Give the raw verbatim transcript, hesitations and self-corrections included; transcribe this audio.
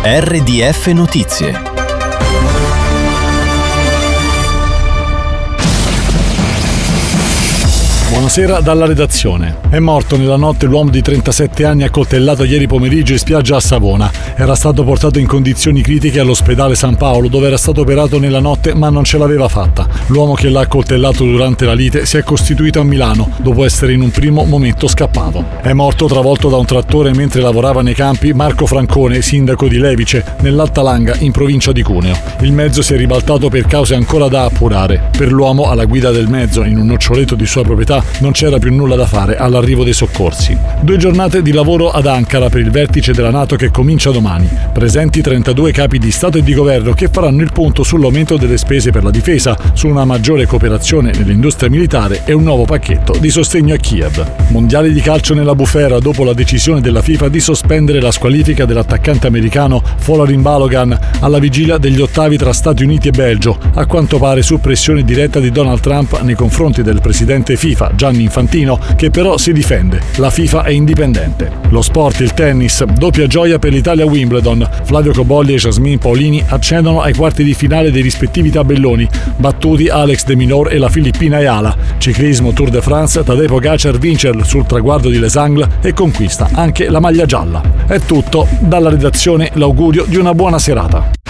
R D F Notizie. Buonasera dalla redazione. È morto nella notte l'uomo di trentasette anni accoltellato ieri pomeriggio in spiaggia a Savona. Era stato portato in condizioni critiche all'ospedale San Paolo, dove era stato operato nella notte ma non ce l'aveva fatta. L'uomo che l'ha accoltellato durante la lite si è costituito a Milano, dopo essere in un primo momento scappato. È morto travolto da un trattore mentre lavorava nei campi Marco Francone, sindaco di Levice, nell'Alta Langa, in provincia di Cuneo. Il mezzo si è ribaltato per cause ancora da appurare. Per l'uomo alla guida del mezzo, in un noccioletto di sua proprietà, non c'era più nulla da fare all'arrivo dei soccorsi. Due giornate di lavoro ad Ankara per il vertice della NATO che comincia domani. Presenti trentadue capi di Stato e di Governo che faranno il punto sull'aumento delle spese per la difesa, su una maggiore cooperazione nell'industria militare e un nuovo pacchetto di sostegno a Kiev. Mondiali di calcio nella bufera dopo la decisione della FIFA di sospendere la squalifica dell'attaccante americano Folarin Balogun alla vigilia degli ottavi tra Stati Uniti e Belgio, a quanto pare su pressione diretta di Donald Trump nei confronti del presidente FIFA Gianni Infantino, che però si difende. La FIFA è indipendente. Lo sport, il tennis, doppia gioia per l'Italia Wimbledon. Flavio Cobolli e Jasmine Paolini accedono ai quarti di finale dei rispettivi tabelloni, battuti Alex de Minaur e la filippina Ayala. Ciclismo Tour de France, Tadej Pogacar vince sul traguardo di Les Angles e conquista anche la maglia gialla. È tutto, dalla redazione l'augurio di una buona serata.